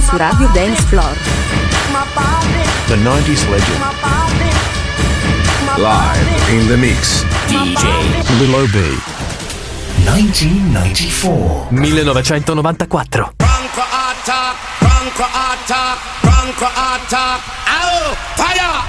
su Radio Dance Floor. The 90s legend. Live in the mix. DJ Lil O.B. 1994. Fire!